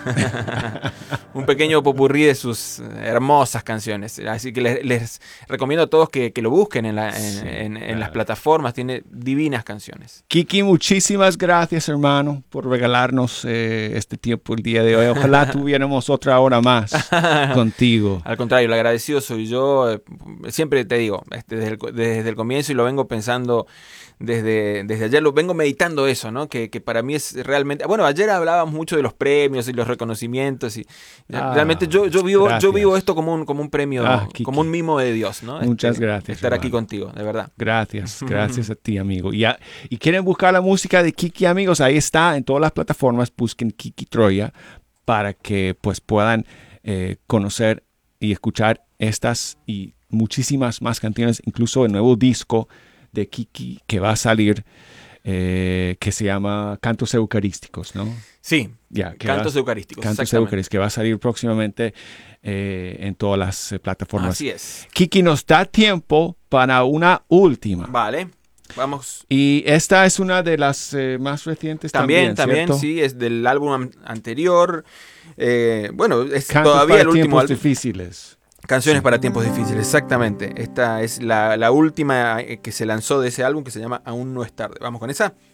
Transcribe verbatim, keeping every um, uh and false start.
Un pequeño popurrí de sus hermosas canciones. Así que les, les recomiendo a todos que, que lo busquen en, la, en, Sí, en, en claro. las plataformas. Tiene divinas canciones. Kiki, muchísimas gracias, hermano, por regalarnos eh, este tiempo el día de hoy. Ojalá tuviéramos otra hora más contigo. Al contrario, el agradecido soy yo. Eh, Siempre te digo, este, desde, el, desde el comienzo, y lo vengo pensando desde, desde ayer, lo vengo meditando eso, ¿no? Que, que para mí es realmente... Bueno, ayer hablábamos mucho de los premios y los reconocimientos, y Ah, realmente yo, yo, vivo, gracias. yo vivo esto como un, como un premio, Ah, Kiki. como un mimo de Dios, ¿no? Muchas Este, gracias, Estar aquí hermano. contigo, de verdad. Gracias, gracias a ti, amigo. Y, a- y quieren buscar la música de Kiki, amigos, ahí está en todas las plataformas. Busquen Kiki Troya para que pues puedan eh, conocer y escuchar estas y muchísimas más canciones, incluso el nuevo disco de Kiki que va a salir, eh, que se llama Cantos Eucarísticos, ¿no? Sí, Ya, que cantos va- eucarísticos. Cantos exactamente. Eucarísticos, que va a salir próximamente eh, en todas las eh, plataformas. Así es. Kiki, nos da tiempo para una última. Vale, vamos. Y esta es una de las eh, más recientes También, también, también, ¿cierto? sí, es del álbum an- anterior. Eh, bueno, es Cantos todavía para el último tiempos álbum. difíciles. Canciones Sí. para tiempos difíciles, exactamente. Esta es la, la última eh, que se lanzó de ese álbum, que se llama Aún no es tarde. Vamos con esa.